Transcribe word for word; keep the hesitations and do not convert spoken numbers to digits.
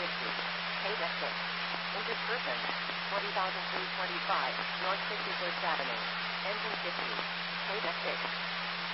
fifty. Paid at six. Injured person. twenty thousand three hundred twenty-five. North fifty-first Avenue. Engine fifty. Paid at six.